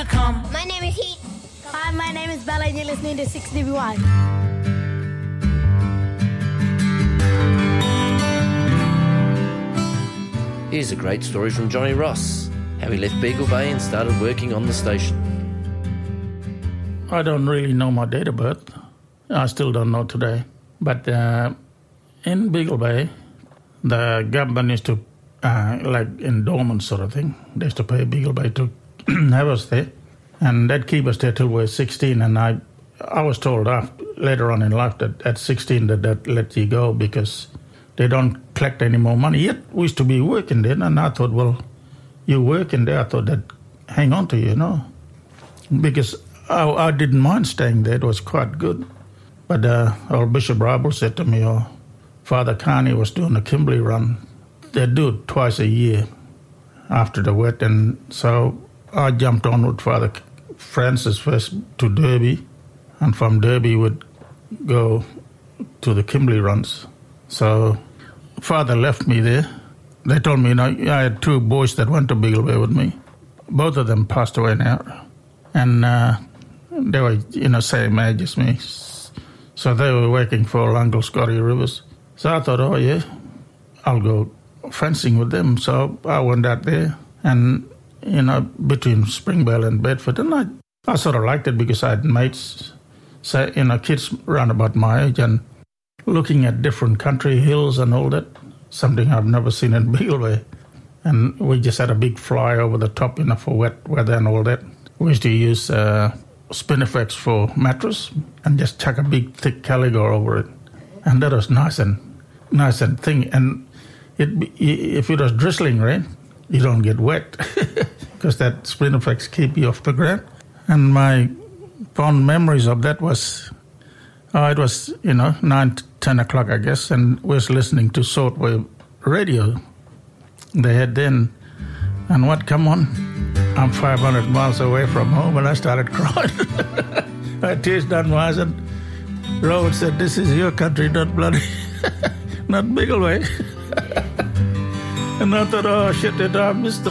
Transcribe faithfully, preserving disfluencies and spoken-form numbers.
to come. My name is Heat. Hi, my name is Bella and you're listening to six D B Y. Here's a great story from Johnny Ross, how he left Beagle Bay and started working on the station. I don't really know my date of birth. I still don't know today. But uh, in Beagle Bay, the government used to, uh, like endowment sort of thing, they used to pay Beagle Bay to have us there. And they'd keep us there till we were sixteen. And I I was told after, later on in life that at sixteen that they'd let you go because they don't collect any more money. Yet we used to be working there. And I thought, well, you're working there. I thought they'd hang on to you, you know. Because I, I didn't mind staying there. It was quite good. But uh, old Bishop Ribble said to me, oh, Father Carney was doing a Kimberley run. They do it twice a year after the wet. And so I jumped on with Father Francis first to Derby. And from Derby would go to the Kimberley runs. So Father left me there. They told me, you know, I had two boys that went to Beagle Bay with me. Both of them passed away now. And uh, they were, you know, same age as me. So they were working for Uncle Scotty Rivers. So I thought, oh, yeah, I'll go fencing with them. So I went out there and, you know, between Springvale and Bedford. And I, I sort of liked it because I had mates, so, you know, kids around about my age and looking at different country hills and all that, something I've never seen in Beagle Bay. And we just had a big fly over the top, you know, for wet weather and all that. We used to use uh, Spinifex for mattress and just chuck a big thick Caligor over it. And that was nice and nice and thing. And it, if it was drizzling rain, you don't get wet because that Spinifex keep you off the ground. And my fond memories of that was, oh, it was, you know, nine, ten o'clock, I guess, and we was listening to shortwave radio they had then. And what come on? I'm five hundred miles away from home, and I started crying. I had tears down my eyes, and Robert said, this is your country, not bloody, not Beagle Bay. And I thought, oh, shit, I missed the